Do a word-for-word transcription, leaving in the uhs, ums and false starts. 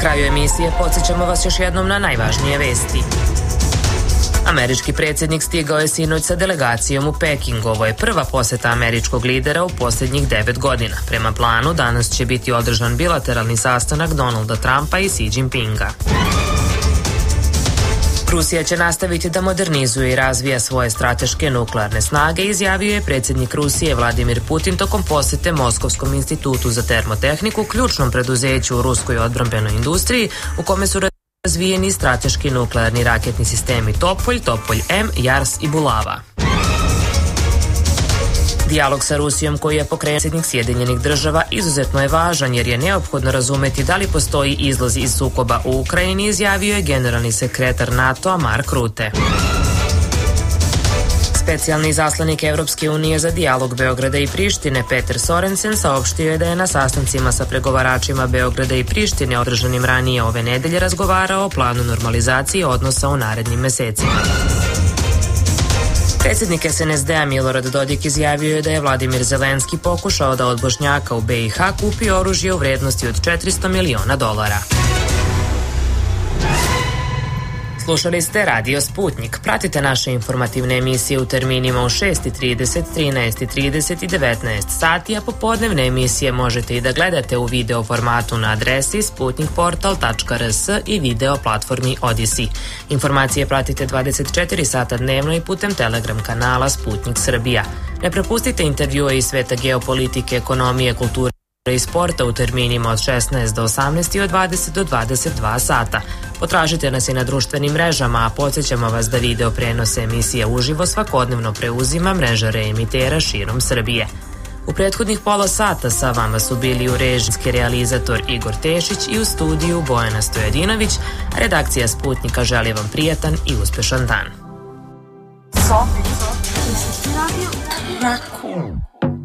kraju emisije podsjećamo vas još jednom na najvažnije vesti. Američki predsjednik stigao je sinoć sa delegacijom u Peking. Ovo je prva poseta američkog lidera u posljednjih devet godina. Prema planu, danas će biti održan bilateralni sastanak Donalda Trumpa i Xi Jinpinga. Rusija će nastaviti da modernizuje i razvija svoje strateške nuklearne snage, izjavio je predsjednik Rusije Vladimir Putin tokom posete Moskovskom institutu za termotehniku, ključnom preduzeću u ruskoj odbrambenoj industriji, u kome su razvijeni strateški nuklearni raketni sistemi Topolj, Topolj M, Jars i Bulava. Dijalog sa Rusijom koji je pokrenuo predsjednik Sjedinjenih država izuzetno je važan jer je neophodno razumeti da li postoji izlaz iz sukoba u Ukrajini, izjavio je generalni sekretar NATO-a Mark Rutte. Specijalni izaslanik Evropske unije za dijalog Beograda i Prištine Peter Sorensen saopštio je da je na sastancima sa pregovaračima Beograda i Prištine održanim ranije ove nedelje razgovarao o planu normalizacije odnosa u narednim mesecima. Predsjednik S N S D-a Milorad Dodik izjavio je da je Vladimir Zelenski pokušao da od Bošnjaka u B i H kupi oružje u vrednosti od četiristo miliona dolara. Slušali ste Radio Sputnik. Pratite naše informativne emisije u terminima u šest i trideset, trinaest i trideset i devetnaest sati, a popodnevne emisije možete i da gledate u video formatu na adresi sputnikportal tačka r s i video platformi Odyssey. Informacije pratite dvadeset četiri sata dnevno i putem Telegram kanala Sputnik Srbija. Ne propustite intervjue iz sveta geopolitike, ekonomije, kulture i sporta u terminima od šesnaest do osamnaest i od dvadeset do dvadeset dva sata. Potražite nas i na društvenim mrežama, a podsjećamo vas da video prenose emisije uživo svakodnevno preuzima mreža reemitera širom Srbije. U prethodnih pola sata sa vama su bili urežijski realizator Igor Tešić i u studiju Bojana Stojadinović, a redakcija Sputnika želi vam prijatan i uspešan dan. Sofi, Sofi, jesi ti radio? Rakun.